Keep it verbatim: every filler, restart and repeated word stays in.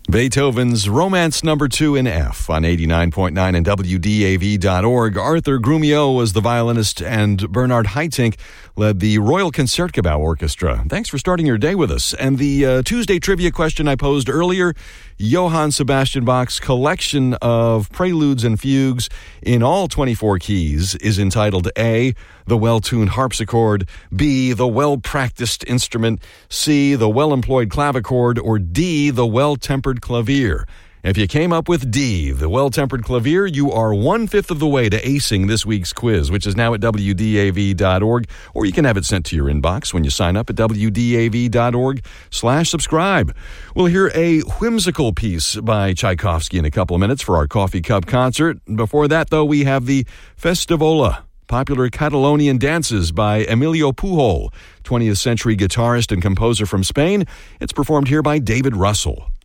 Beethoven's Romance Number two in F on eighty-nine point nine and W D A V dot org. Arthur Grumio was the violinist, and Bernard Haitink led the Royal Concertgebouw Orchestra. Thanks for starting your day with us. And the uh, Tuesday trivia question I posed earlier, Johann Sebastian Bach's collection of preludes and fugues in all twenty-four keys is entitled A, the well-tuned harpsichord, B, the well-practiced instrument, C, the well-employed clavichord, or D, the well-tempered clavier. If you came up with D, the well-tempered clavier, you are one-fifth of the way to acing this week's quiz, which is now at W D A V dot org, or you can have it sent to your inbox when you sign up at W D A V dot org slash subscribe. We'll hear a whimsical piece by Tchaikovsky in a couple of minutes for our coffee cup concert. Before that, though, we have the Festivola, popular Catalonian dances by Emilio Pujol, twentieth century guitarist and composer from Spain. It's performed here by David Russell.